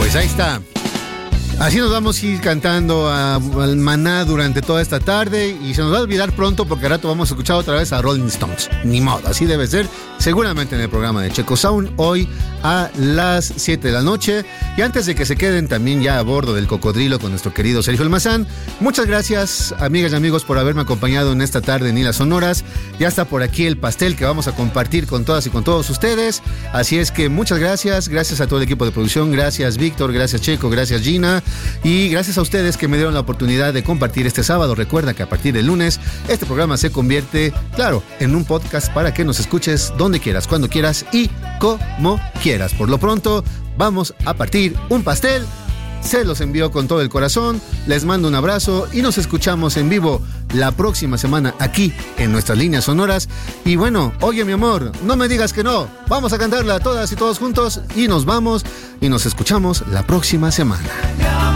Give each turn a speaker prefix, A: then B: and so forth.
A: Pues ahí está. Así nos vamos a ir cantando al Maná durante toda esta tarde y se nos va a olvidar pronto porque al rato vamos a escuchar otra vez a Rolling Stones. Ni modo, así debe ser. Seguramente en el programa de Checo Sound hoy a las 7 de la noche. Y antes de que se queden también ya a bordo del cocodrilo con nuestro querido Sergio Almazán, muchas gracias, amigas y amigos, por haberme acompañado en esta tarde en Islas Sonoras. Ya está por aquí el pastel que vamos a compartir con todas y con todos ustedes. Así es que muchas gracias. Gracias a todo el equipo de producción. Gracias, Víctor. Gracias, Checo. Gracias, Gina. Y gracias a ustedes que me dieron la oportunidad de compartir este sábado. Recuerda que a partir del lunes este programa se convierte, claro, en un podcast para que nos escuches donde quieras, cuando quieras y como quieras. Por lo pronto, vamos a partir un pastel. Se los envío con todo el corazón. Les mando un abrazo y nos escuchamos en vivo la próxima semana aquí en nuestras líneas sonoras. Y bueno, oye mi amor, no me digas que no. Vamos a cantarla todas y todos juntos y nos vamos y nos escuchamos la próxima semana.